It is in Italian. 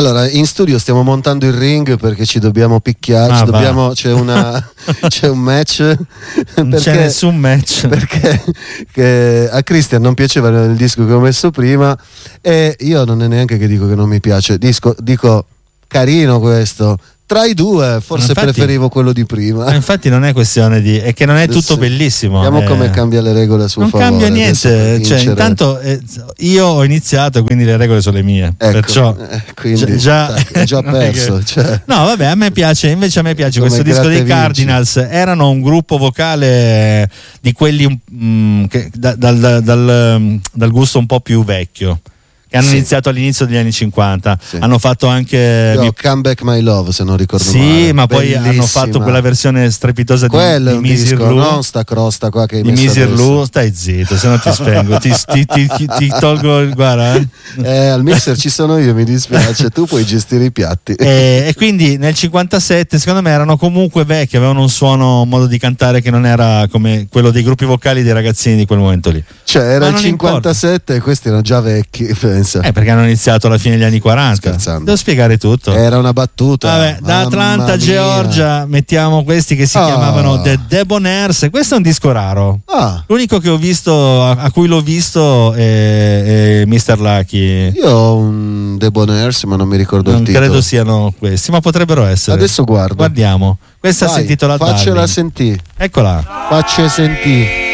Allora, in studio stiamo montando il ring perché ci dobbiamo picchiare, c'è un match. Non c'è nessun match. Perché a Christian non piaceva il disco che ho messo prima e io non è neanche che dico che non mi piace. Dico carino questo. Tra i due forse preferivo quello di prima. Infatti non è questione di, è che non è tutto bellissimo. Vediamo come cambia le regole a suo non favore. Non cambia niente, cioè, intanto io ho iniziato, quindi le regole sono le mie. Ecco, perciò quindi già perso. Cioè. No, vabbè, a me piace questo disco dei Cardinals. Erano un gruppo vocale di quelli che, dal gusto un po' più vecchio. Hanno iniziato all'inizio degli anni 50, hanno fatto anche Come Back My Love, se non ricordo male. Sì, ma poi hanno fatto quella versione strepitosa di Misir Lou, non sta crosta qua che hai di messo Misir adesso. Lou. Stai zitto, se no ti spengo, ti tolgo il guarda. Al mixer ci sono io, mi dispiace, tu puoi gestire i piatti. E quindi nel 57 secondo me erano comunque vecchi, avevano un suono, un modo di cantare che non era come quello dei gruppi vocali dei ragazzini di quel momento lì. Cioè era il 57 e questi erano già vecchi, pensa. Perché hanno iniziato alla fine degli anni 40. Scherzando. Devo spiegare tutto. Era una battuta. Vabbè, da Atlanta, Georgia, mettiamo questi che si chiamavano The Debonaires. Questo è un disco raro. L'unico che ho visto, a cui l'ho visto, è Mr. Lucky. Io ho un Debonaires, ma non mi ricordo il titolo. Non credo siano questi, ma potrebbero essere. Adesso guardo. Guardiamo. Questa si intitola Faccela sentire. Eccola. Faccia sentire.